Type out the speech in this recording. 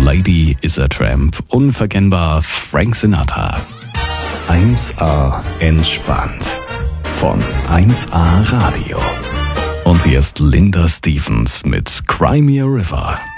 Lady is a Tramp, unverkennbar Frank Sinatra. 1A entspannt von 1A Radio. Und hier ist Linda Stevens mit Cry Me a River.